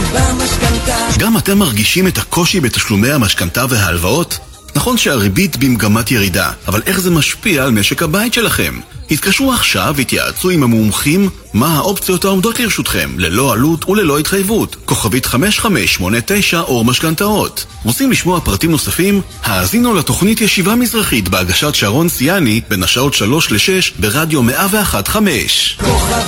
במשכנתה. גם אתם מרגישים את הקושי בתשלומי המשכנתה וההלוואות? נכון שהריבית במגמת ירידה, אבל איך זה משפיע על משק הבית שלכם? התקשרו עכשיו והתייעצו עם המומחים מה האופציות העומדות לרשותכם, ללא עלות וללא התחייבות. כוכבית 5589 אור משכנתאות. רוצים לשמוע פרטים נוספים? האזינו לתוכנית ישיבה מזרחית בהגשת שרון סיאני בין השעות 3 ל-6 ברדיו 101.5. כוכבית